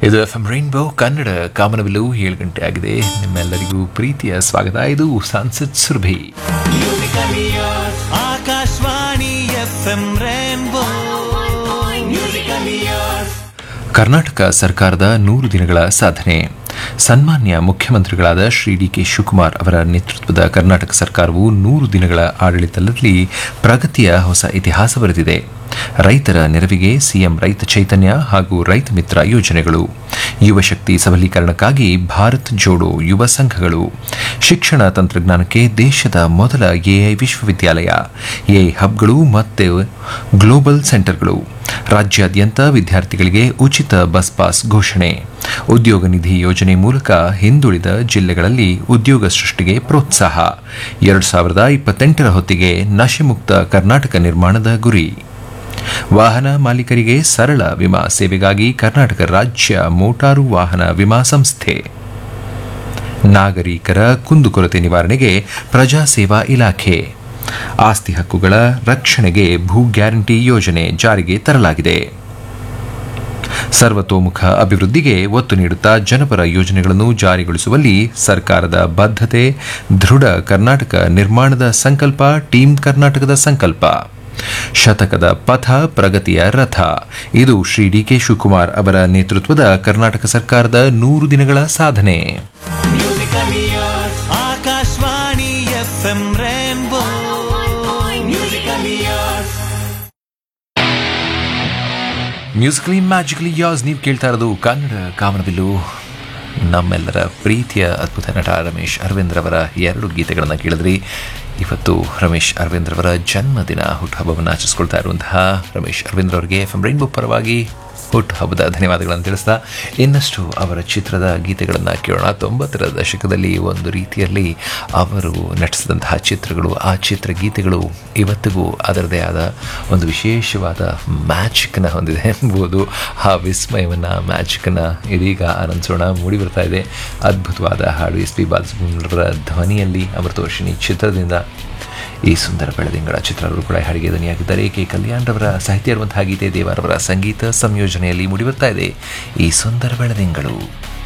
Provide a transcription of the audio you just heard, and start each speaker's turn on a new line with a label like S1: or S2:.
S1: ಇದು FM rainbow Kannada ಕಾಮನಬಿಲ್ಲು 7 ಗಂಟೆ ಆಗಿದೆ. ನಿಮ್ಮೆಲ್ಲರಿಗೂ ಪ್ರೀತಿಯ ಸ್ವಾಗತ. ಇದು ಸಂಸತ್ ಸುರಭಿ
S2: ಆಕಾಶವಾಣಿ ಎಫ್ಎಂ ರೈನ್ಬೋ.
S1: ಕರ್ನಾಟಕ ಸರ್ಕಾರದ 100 ದಿನಗಳ ಸಾಧನೆ. ಸನ್ಮಾನ್ಯ ಮುಖ್ಯಮಂತ್ರಿಗಳಾದ ಶ್ರೀ ಡಿ.ಕೆ. ಶಿವಕುಮಾರ್ ಅವರ ನೇತೃತ್ವದ ಕರ್ನಾಟಕ ಸರ್ಕಾರವು 100 ದಿನಗಳ ಆಡಳಿತದಲ್ಲಿ ಪ್ರಗತಿಯ ಹೊಸ ಇತಿಹಾಸ ಬರೆದಿದೆ. ರೈತರ ನೆರವಿಗೆ ಸಿಎಂ ರೈತ ಚೈತನ್ಯ ಹಾಗೂ ರೈತ ಮಿತ್ರ ಯೋಜನೆಗಳು, ಯುವ ಶಕ್ತಿ ಸಬಲೀಕರಣಕ್ಕಾಗಿ ಭಾರತ್ ಜೋಡೋ ಯುವ ಸಂಘಗಳು, ಶಿಕ್ಷಣ ತಂತ್ರಜ್ಞಾನಕ್ಕೆ ದೇಶದ ಮೊದಲ ಎಐ ವಿಶ್ವವಿದ್ಯಾಲಯ, ಎಐ ಹಬ್ಗಳು ಮತ್ತು ಗ್ಲೋಬಲ್ ಸೆಂಟರ್ಗಳು, ರಾಜ್ಯಾದ್ಯಂತ ವಿದ್ಯಾರ್ಥಿಗಳಿಗೆ ಉಚಿತ ಬಸ್ ಪಾಸ್ ಘೋಷಣೆ, ಉದ್ಯೋಗ ನಿಧಿ ಯೋಜನೆ ಮೂಲಕ ಹಿಂದುಳಿದ ಜಿಲ್ಲೆಗಳಲ್ಲಿ ಉದ್ಯೋಗ ಸೃಷ್ಟಿಗೆ ಪ್ರೋತ್ಸಾಹ, 2028ರ ಹೊತ್ತಿಗೆ ನಶೆಮುಕ್ತ ಕರ್ನಾಟಕ ನಿರ್ಮಾಣದ ಗುರಿ, ವಾಹನ ಮಾಲೀಕರಿಗೆ ಸರಳ ವಿಮಾ ಸೇವೆಗಾಗಿ ಕರ್ನಾಟಕ ರಾಜ್ಯ ಮೋಟಾರು ವಾಹನ ವಿಮಾ ಸಂಸ್ಥೆ, ನಾಗರಿಕರ ಕುಂದುಕೊರತೆ ನಿವಾರಣೆಗೆ ಪ್ರಜಾ ಸೇವಾ ಇಲಾಖೆ, ಆಸ್ತಿ ಹಕ್ಕುಗಳ ರಕ್ಷಣೆಗೆ ಭೂ ಗ್ಯಾರಂಟಿ ಯೋಜನೆ ಜಾರಿಗೆ ತರಲಾಗಿದೆ. ಸರ್ವತೋಮುಖ ಅಭಿವೃದ್ಧಿಗೆ ಒತ್ತು ನೀಡುತ್ತಾ ಜನಪರ ಯೋಜನೆಗಳನ್ನು ಜಾರಿಗೊಳಿಸುವಲ್ಲಿ ಸರ್ಕಾರದ ಬದ್ಧತೆ, ದೃಢ ಕರ್ನಾಟಕ ನಿರ್ಮಾಣದ ಸಂಕಲ್ಪ, ಟೀಮ್ ಕರ್ನಾಟಕದ ಸಂಕಲ್ಪ, ಶತಕದ ಪಥ ಪ್ರಗತಿಯ ರಥ. ಇದು ಶ್ರೀ ಡಿ.ಕೆ. ಶಿವಕುಮಾರ್ ಅವರ ನೇತೃತ್ವದ ಕರ್ನಾಟಕ ಸರ್ಕಾರದ 100 ದಿನಗಳ ಸಾಧನೆ.
S2: Akashvani FM rainbow.
S1: Musically magically as. ನೀವು ಕೇಳ್ತಾ ಇರೋದು ಕನ್ನಡ ಕಾಮನಬಿಲ್ಲು. ನಮ್ಮೆಲ್ಲರ ಪ್ರೀತಿಯ ಅದ್ಭುತ ನಟ ರಮೇಶ್ ಅರವಿಂದ್ ರವರ 2 ಗೀತೆಗಳನ್ನು ಕೇಳಿದ್ರಿ. ಇವತ್ತು ರಮೇಶ್ ಅರವಿಂದ್ ರವರ ಜನ್ಮದಿನ, ಹುಟ್ಟುಹಬ್ಬವನ್ನು ಆಚರಿಸ್ಕೊಳ್ತಾ ಇರುವಂತಹ ರಮೇಶ್ ಅರವಿಂದ್ ಅವರಿಗೆ ಎಫ್ಎಂ ರೈನ್ಬೋ ಪರವಾಗಿ ಹುಟ್ಟುಹಬ್ಬದ ಧನ್ಯವಾದಗಳನ್ನು ತಿಳಿಸ್ತಾ ಇನ್ನಷ್ಟು ಅವರ ಚಿತ್ರದ ಗೀತೆಗಳನ್ನು ಕೇಳೋಣ. 90ರ ದಶಕದಲ್ಲಿ ಒಂದು ರೀತಿಯಲ್ಲಿ ಅವರು ನಟಿಸಿದಂತಹ ಚಿತ್ರಗಳು, ಆ ಚಿತ್ರಗೀತೆಗಳು ಇವತ್ತಿಗೂ ಅದರದೇ ಆದ ಒಂದು ವಿಶೇಷವಾದ ಮ್ಯಾಜಿಕನ್ನು ಹೊಂದಿದೆ ಎಂಬುದು. ಆ ವಿಸ್ಮಯವನ್ನು, ಮ್ಯಾಜಿಕನ್ನು ಇದೀಗ ಆನಂದಿಸೋಣ. ಮೂಡಿ ಬರ್ತಾ ಇದೆ ಅದ್ಭುತವಾದ ಹಾಡು ಎಸ್.ಪಿ. ಬಾಲಸುಬ್ರಹ್ಮಣ್ಯರ ಧ್ವನಿಯಲ್ಲಿ ಅಮೃತವರ್ಷಿಣಿ ಚಿತ್ರದಿಂದ. ಈ ಸುಂದರ ಬೆಳದಿಂಗಳ ಚಿತ್ರಗಳು ಕೂಡ ಹಾಡಿಗೆ ಧ್ವನಿಯಾಗಿದ್ದಾರೆ. ಕೆ. ಕಲ್ಯಾಣ್ ರವರ ಸಾಹಿತ್ಯ ಇರುವಂತಹ ಗೀತೆ ದೇವರವರ ಸಂಗೀತ ಸಂಯೋಜನೆಯಲ್ಲಿ ಮೂಡಿಬರ್ತಾ ಇದೆ ಈ ಸುಂದರ ಬೆಳದಿಂಗಳು.